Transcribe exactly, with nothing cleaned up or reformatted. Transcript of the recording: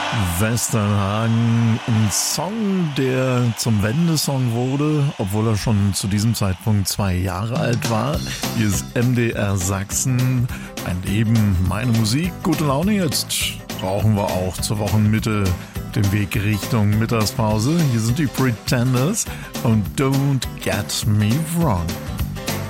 Westernhagen, ein Song, der zum Wendesong wurde, obwohl er schon zu diesem Zeitpunkt zwei Jahre alt war. Hier ist M D R Sachsen, mein Leben, meine Musik, gute Laune jetzt. Brauchen wir auch zur Wochenmitte, den Weg Richtung Mittagspause. Hier sind die Pretenders und Don't Get Me Wrong.